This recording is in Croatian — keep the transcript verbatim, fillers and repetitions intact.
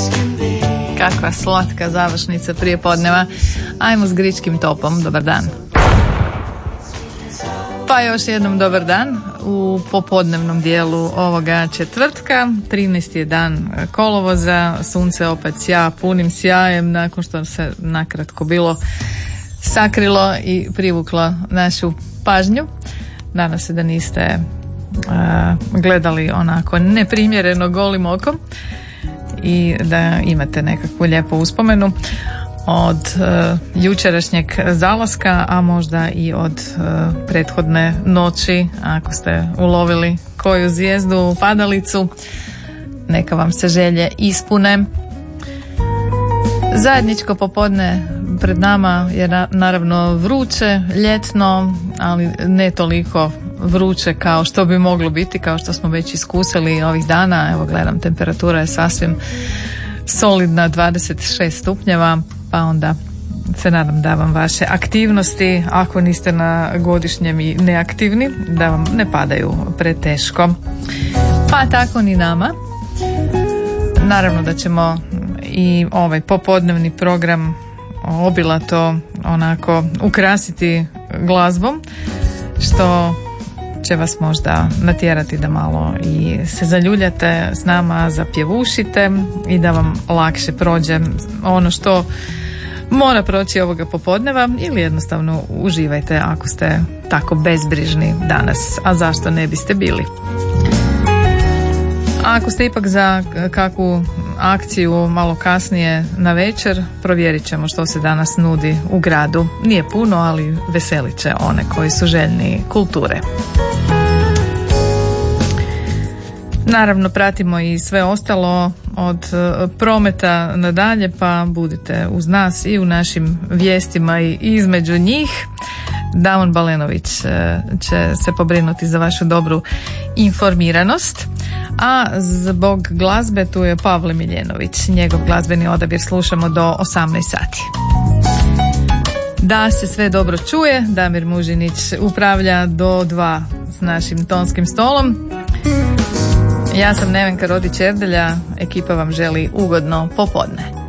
Kakva slatka završnica prije podneva. Ajmo s gričkim topom. Dobar dan. Pa još jednom dobar dan u popodnevnom dijelu ovoga četvrtka. trinaesti je dan kolovoza, sunce opet sja punim sjajem nakon što se nakratko bilo sakrilo i privuklo našu pažnju. Nadam se da niste uh, gledali onako neprimjereno golim okom i da imate nekakvu lijepu uspomenu od uh, jučerašnjeg zalaska, a možda i od uh, prethodne noći, ako ste ulovili koju zvijezdu u padalicu, neka vam se želje ispune. Zajedničko popodne pred nama je na, naravno vruće, ljetno, ali ne toliko vruće kao što bi moglo biti, kao što smo već iskusili ovih dana. Evo gledam, temperatura je sasvim solidna, dvadeset šest stupnjeva, pa onda se nadam da vam vaše aktivnosti, ako niste na godišnjem i neaktivni, da vam ne padaju preteško. Pa tako ni nama. Naravno da ćemo i ovaj popodnevni program obilato onako ukrasiti glazbom, što će vas možda natjerati da malo i se zaljuljate s nama, zapjevušite i da vam lakše prođe ono što mora proći ovoga popodneva, ili jednostavno uživajte ako ste tako bezbrižni danas, a zašto ne biste bili. A ako ste ipak za kakvu akciju malo kasnije na večer, provjerit ćemo što se danas nudi u gradu. Nije puno, ali veselit će one koji su željni kulture. Naravno, pratimo i sve ostalo od prometa nadalje, pa budite uz nas i u našim vijestima i između njih. Damon Balenović će se pobrinuti za vašu dobru informiranost. A zbog glazbe tu je Pavle Miljenović. Njegov glazbeni odabir slušamo do osamnaest sati. Da se sve dobro čuje, Damir Mužinić upravlja do dva s našim tonskim stolom. Ja sam Nevenka Rodić Erdelja, ekipa vam želi ugodno popodne.